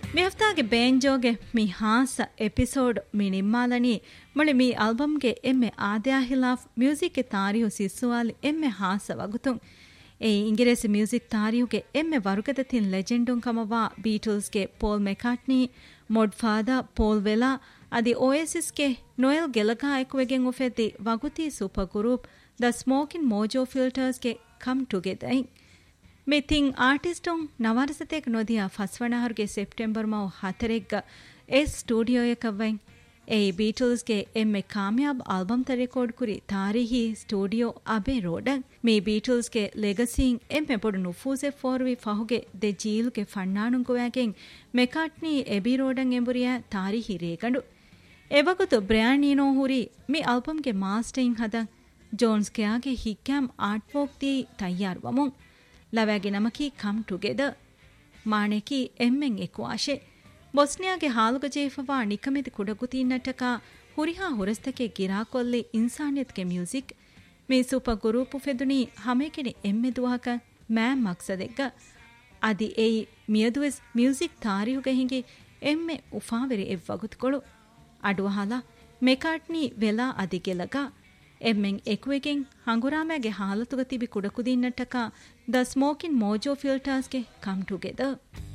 ಮಿ ಹಫ್ತಾಗೆ ಬೇಂಜೋಗೆ ಮಿ ಹಾಸ episode ಮಿ ನಿಮ್ಮಾಲನಿ ಮೊಳೆ ಮಿ ಆಲ್ಬಮ್ಗೆ ಎಮ್ಮೆ ಆದ್ಯಾ ಹಿಲಾಫ್ ಮ್ಯೂಸಿಕ್ಗೆ ತಾರಿಯು ಸಿಸ್ಸುವಾಲಿ ಎಮ್ಮೆ ಹಾಸ ವಗುತುಂ ಎ ಇಂಗಿರೇಸಿ ಮ್ಯೂಸಿಕ್ ತಾರಿಯುಗೆ ಎಮ್ಮೆ ವರುಗದ ತಿನ್ ಲೆಜೆಂಡುಂ ಕಮವಾ ಬೀಟಲ್ಸ್ಗೆ ಪೋಲ್ ಮೆಕಾಟ್ನಿ ಮೊಡ್ ಫಾದಾ ಪೋಲ್ ವೆಲಾ ಅದಿ ಓಯಸಿಸ್ಗೆ Noel ಗೆಲಗಾ ಎಕುವೆಗೆಂ ಉಫೆದ್ದಿ ವಗುತಿ super group the ಸ್ಮೋಕಿನ್ ಮೋಜೋ ಫಿಲ್ಟರ್ಸ್ಗೆ come together ಮೆಥಿಂಗ್ ಆರ್ಟಿಸ್ಟೊಂ ನವರಸತೆಕ್ ನೊದಿಯ ಫಸ್ವಣಹರ್ಗೆ September mu 4 S ಸ್ಟುಡಿಯೋಯಕವ್ವೆಂ A ಬೀಟಲ್ಸ್ಗೆ ಎಮ್ಮೆ ಕಾಮಯಾಬ್ ಆಲ್ಬಮ್ ತ ರೆಕಾರ್ಡ್ ಕುರಿ ತಾರಿಹಿ ಸ್ಟುಡಿಯೋ ಅಬೆ ರೋಡಂ ಮೀ ಬೀಟಲ್ಸ್ಗೆ ಲೆಗಸಿಂಗ್ ಎಮ್ಮೆ ಪೊಡು ನುಫೂಸೆ ಫೋರ್ವಿ ಫಹುಗೆ ದೆ ಜೀಲ್ಗೆ ಫಣ್ಣಾಣುಂಗುವಾಗೆಂ ಮೆಕಾಟ್ನಿ ಎಬಿ ರೋಡಂ ಎಂಬುರಿಯ ತಾರಿಹಿ ರೇಗಂಡು ಎವಗುತು ಬ್ರ್ಯಾಂಡ್ ಹುರಿ ಮಿ ಆಲ್ಬಮ್ಗೆ mastering ಹದಂ Jones ಕೆಯಾಗೆ ಹಿಕ್ಯಾಮ್ art work the ತಯ್ಯಾರ್ ವಮುಂ ಲವ್ಯಾಗಿ ನಮಕಿ come together ಮಾಣೆಕಿ ಎಮ್ಮೆಂ ಎಕ್ವಾಶೆ ಬೊಸ್ನಿಯಾಗೆ ಹಾಲುಗ ಜೇಫವಾ ನಿಕಮೆದಿ ಕುಡಗುತೀನ್ನಟಕ ಹುರಿಹಾ ಹುರಸ್ತಕೆ ಗಿರಾಕೊಲ್ಲಿ ಇನ್ಸಾನಿಯತ್ಗೆ music me super group ಫೆದುನಿ ಹಮೇಕೆನಿ ಎಮ್ಮೆ ದುವಹಕ ma'am ಮಕ್ಸದೆಗ್ಗ ಅದಿ ಏಯಿ ಮಿಯದುವೆಸ್ music ತಾರಿಯುಗೆ ಹಿಂಗಿ ಎಮ್ಮೆ ಉಫಾವೆರಿ ಎವ್ವಗುತ್ಕೊಳು ಅಡುವಹಾಲ ಮೆಕಾಟ್ನಿ ವೆಲಾ ಅದಿಗೆಲಗ ಎಮ್ಮೆಂ ಎಕುವೆಗೆಂ ಹಂಗುರಾಮೆಗೆ ಹಾಲತುಗ ತಿಬಿ ಕುಡಕುದಿನ್ನಟಕ the ಸ್ಮೋಕಿನ್ ಮೋಜೋ ಫಿಲ್ಟರ್ಸ್ಗೆ come together